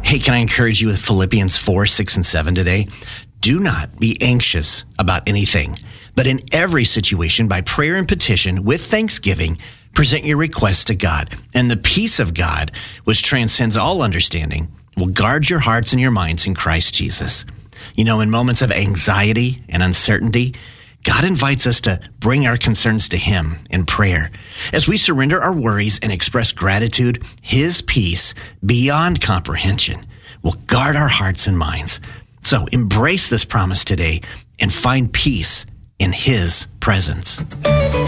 Hey, can I encourage you with Philippians 4, 6, and 7 today? Do not be anxious about anything, but in every situation, by prayer and petition, with thanksgiving, present your requests to God. And the peace of God, which transcends all understanding, will guard your hearts and your minds in Christ Jesus. You know, in moments of anxiety and uncertainty, God invites us to bring our concerns to Him in prayer. As we surrender our worries and express gratitude, His peace, beyond comprehension, will guard our hearts and minds. So embrace this promise today and find peace in His presence.